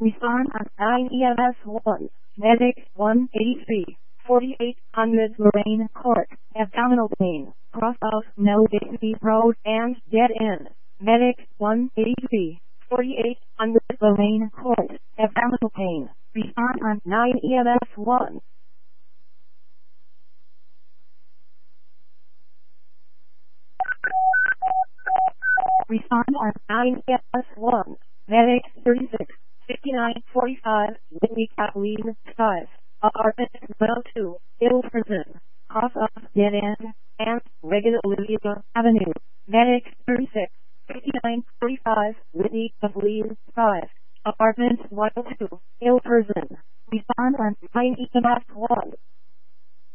Respond on 9 EMS 1. Medic 183. 4800 Lorraine Court. Abdominal pain. Cross out No Bixby Road and dead end. Medic 183. 4800 Lorraine Court. Abdominal pain. Respond on 9 EMS 1. Respond on 9 EMS 1. Medic 36. 5945 Whitney Kathleen 5. Apartment 102. Ill Prison. Cross off dead end and Regan Olivia Avenue. Medic 36. 5945 Whitney Kathleen 5. Apartment 102. Ill Prison. Respond on 9 EMS 1.